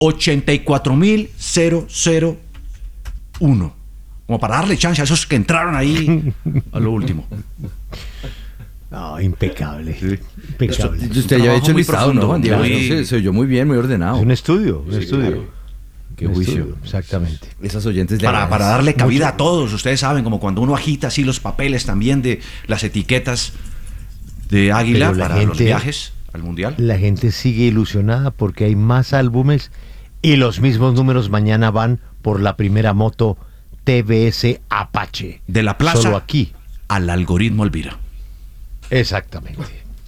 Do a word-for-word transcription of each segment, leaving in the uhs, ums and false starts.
ochenta y cuatro mil uno. Como para darle chance a esos que entraron ahí a lo último. No, impecable. Sí. Impecable. Usted, usted ya ha hecho el listado, profundo, ¿no, Juan Diego? muy- Se, se oyó muy bien, muy ordenado. Es un estudio, un Sí, estudio. claro. Qué Un juicio. estudio, exactamente. Esas oyentes le Para, para agradecen darle cabida mucho. a todos. Ustedes saben, como cuando uno agita así los papeles también de las etiquetas de Águila Pero la para los gente- viajes al Mundial. La gente sigue ilusionada porque hay más álbumes y los mismos números mañana van por la primera moto T V S Apache. De la plaza Solo aquí. al algoritmo Elvira. Exactamente.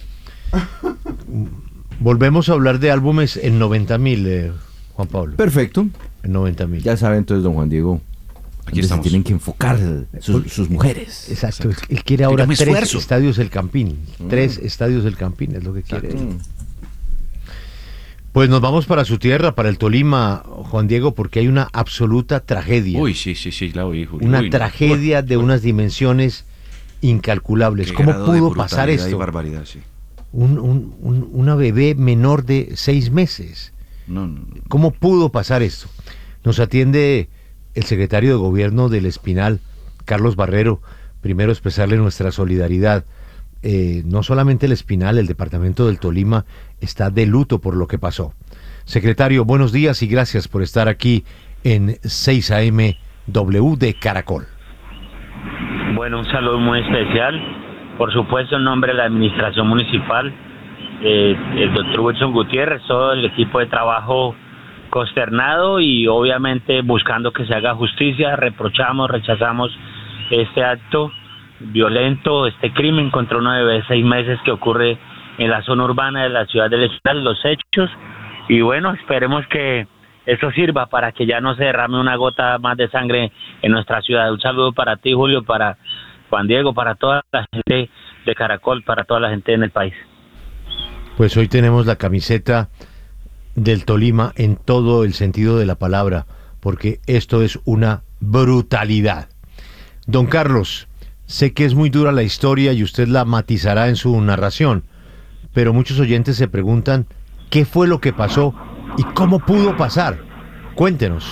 Volvemos a hablar de álbumes en noventa mil, eh, Juan Pablo. Perfecto. En noventa mil. Ya sabe entonces, don Juan Diego. Aquí Aquí se estamos. tienen que enfocar sus, sus mujeres. Exacto. Él quiere ahora Yo me tres esfuerzo. estadios del Campín. Tres estadios del Campín es lo que quiere. él. Mm. Pues nos vamos para su tierra, para el Tolima, Juan Diego, porque hay una absoluta tragedia. Uy, sí, sí, sí, la oí, Julio. una Uy, no. tragedia de unas dimensiones incalculables. Qué ¿Cómo grado de pudo pasar brutalidad y esto? barbaridad, sí. Un, un- un- una bebé menor de seis meses. No, no, no. ¿Cómo pudo pasar esto? Nos atiende el secretario de Gobierno del Espinal, Carlos Barrero. Primero expresarle nuestra solidaridad. Eh, no solamente el Espinal, el departamento del Tolima está de luto por lo que pasó. Secretario, buenos días y gracias por estar aquí en seis A M W de Caracol. Bueno, un saludo muy especial, por supuesto en nombre de la administración municipal, eh, el doctor Wilson Gutiérrez, todo el equipo de trabajo consternado y obviamente buscando que se haga justicia. Reprochamos, rechazamos este acto violento, este crimen contra una bebé de seis meses que ocurre en la zona urbana de la ciudad del Espinal, los hechos, y bueno, esperemos que eso sirva para que ya no se derrame una gota más de sangre en nuestra ciudad. Un saludo para ti, Julio, para Juan Diego, para toda la gente de Caracol, para toda la gente en el país. Pues hoy tenemos la camiseta del Tolima en todo el sentido de la palabra, porque esto es una brutalidad. Don Carlos, sé que es muy dura la historia y usted la matizará en su narración, pero muchos oyentes se preguntan qué fue lo que pasó y cómo pudo pasar. Cuéntenos.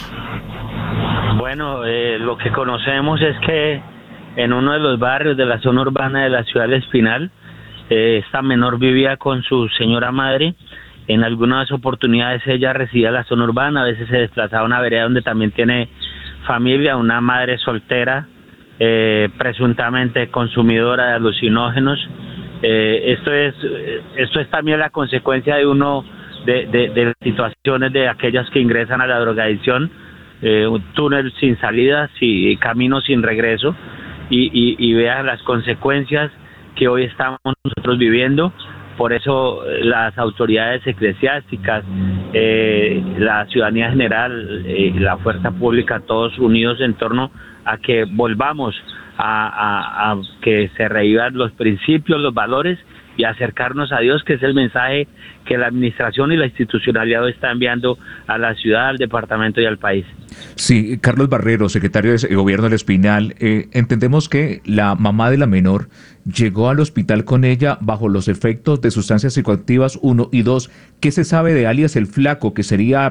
Bueno, eh, lo que conocemos es que en uno de los barrios de la zona urbana de la ciudad de Espinal, eh, esta menor vivía con su señora madre. En algunas oportunidades ella residía en la zona urbana, a veces se desplazaba a una vereda donde también tiene familia, una madre soltera, eh, presuntamente consumidora de alucinógenos. Eh, esto es esto es también la consecuencia de uno de, de, de las situaciones de aquellas que ingresan a la drogadicción, eh, un túnel sin salidas y camino sin regreso, y, y, y vean las consecuencias que hoy estamos nosotros viviendo. Por eso eh, las autoridades eclesiásticas, eh, la ciudadanía general, eh, la fuerza pública, todos unidos en torno a que volvamos a, a, a que se revivan los principios, los valores y acercarnos a Dios, que es el mensaje que la administración y la institucionalidad está enviando a la ciudad, al departamento y al país. Sí, Carlos Barrero, secretario de Gobierno del Espinal, eh, entendemos que la mamá de la menor llegó al hospital con ella bajo los efectos de sustancias psicoactivas, uno, y dos, ¿qué se sabe de alias el Flaco, que sería